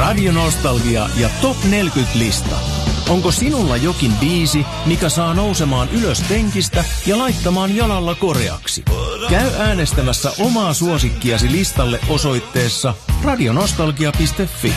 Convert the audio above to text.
Radio Nostalgia ja Top 40-lista. Onko sinulla jokin biisi, mikä saa nousemaan ylös penkistä ja laittamaan jalalla koreaksi? Käy äänestämässä omaa suosikkiasi listalle osoitteessa radionostalgia.fi.